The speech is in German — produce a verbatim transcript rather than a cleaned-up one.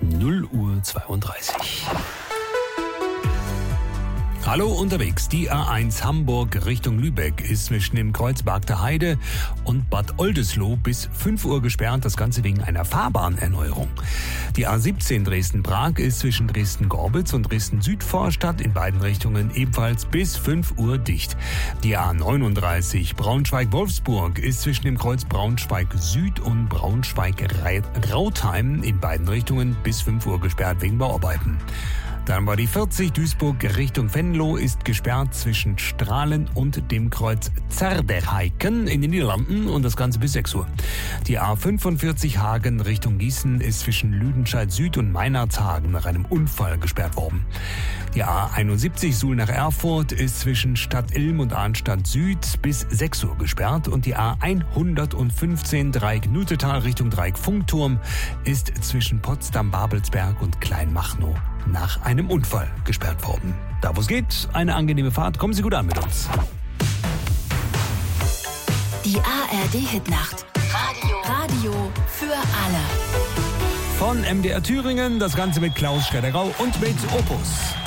null Uhr zweiunddreißig. Hallo unterwegs. Die A eins Hamburg Richtung Lübeck ist zwischen dem Kreuz Bargter Heide und Bad Oldesloe bis fünf Uhr gesperrt, das Ganze wegen einer Fahrbahnerneuerung. Die A siebzehn Dresden-Prag ist zwischen Dresden-Gorbitz und Dresden-Südvorstadt in beiden Richtungen ebenfalls bis fünf Uhr dicht. Die A neununddreißig Braunschweig-Wolfsburg ist zwischen dem Kreuz Braunschweig-Süd und Braunschweig-Rautheim in beiden Richtungen bis fünf Uhr gesperrt wegen Bauarbeiten. Dann war die vierzig Duisburg Richtung Venlo ist gesperrt zwischen Strahlen und dem Kreuz Zerderheiken in den Niederlanden und das Ganze bis sechs Uhr. Die A fünfundvierzig Hagen Richtung Gießen ist zwischen Lüdenscheid Süd und Meinerzhagen nach einem Unfall gesperrt worden. Die A einundsiebzig Suhl nach Erfurt ist zwischen Stadt Ilm und Arnstadt Süd bis sechs Uhr gesperrt und die A hundertfünfzehn Dreieck Nutetal Richtung Dreieck Funkturm ist zwischen Potsdam-Babelsberg und Kleinmachnow nach einem Unfall gesperrt worden. Da wo es geht, eine angenehme Fahrt. Kommen Sie gut an mit uns. Die A R D-Hitnacht. Radio. Radio für alle. Von M D R Thüringen, das Ganze mit Klaus Schredderau und mit Opus.